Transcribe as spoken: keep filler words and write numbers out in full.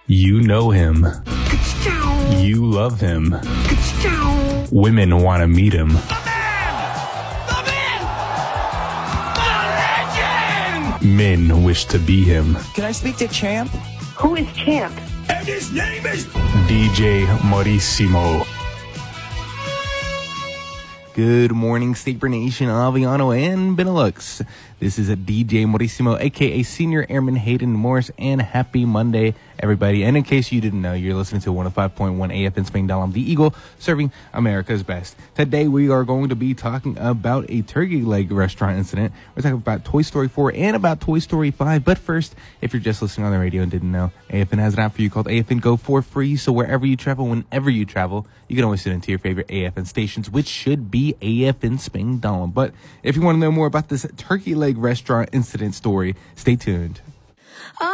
You know him. You love him. Women want to meet him. The man! The man! The legend! Men wish to be him. Can I speak to Champ? Who is Champ? And his name is... D J Maurissimo. Good morning, Saber Nation, Aviano, and Benelux. This is a D J Maurissimo, a k a. Senior Airman Hayden Morris, and happy Monday, everybody. And in case you didn't know, you're listening to one oh five point one A F N Spain Dalam, the Eagle, serving America's best. Today, we are going to be talking about a turkey leg restaurant incident. We're talking about Toy Story four and about Toy Story five. But first, if you're just listening on the radio and didn't know, A F N has an app for you called A F N Go for free. So wherever you travel, whenever you travel, you can always tune into your favorite A F N stations, which should be A F N Spain Dalam. But if you want to know more about this turkey leg restaurant incident story, stay tuned.